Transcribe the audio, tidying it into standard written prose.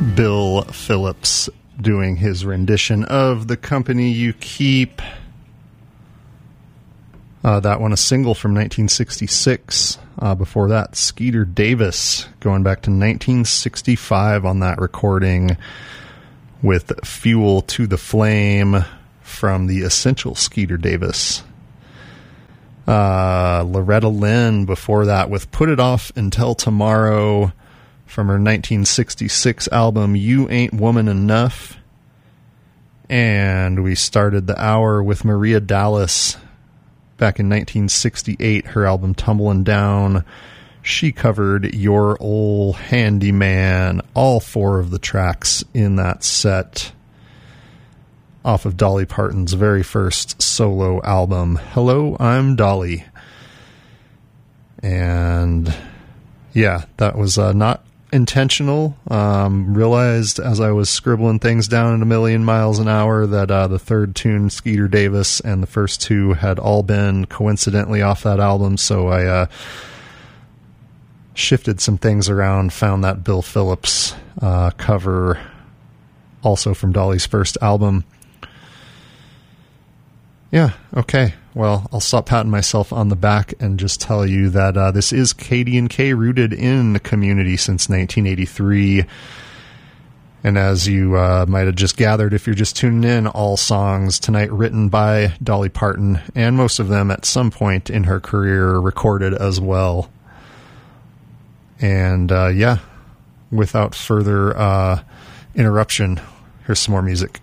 Bill Phillips doing his rendition of The Company You Keep. That one a single from 1966. Before that, Skeeter Davis, going back to 1965 on that recording with Fuel to the Flame from the Essential Skeeter Davis. Loretta Lynn before that with Put It Off Until Tomorrow from her 1966 album You Ain't Woman Enough. And we started the hour with Maria Dallas back in 1968, her album Tumblin' Down. She covered Your Ol' Handyman, all four of the tracks in that set, off of Dolly Parton's very first solo album, Hello, I'm Dolly. And yeah, that was not intentional. Realized as I was scribbling things down at a million miles an hour that the third tune, Skeeter Davis, and the first two had all been coincidentally off that album, so I shifted some things around, found that Bill Phillips cover also from Dolly's first album. Yeah, okay. Well, I'll stop patting myself on the back and just tell you that this is KD&K, rooted in the community since 1983. And as you might have just gathered, if you're just tuning in, all songs tonight written by Dolly Parton, and most of them at some point in her career recorded as well. And yeah, without further interruption, here's some more music.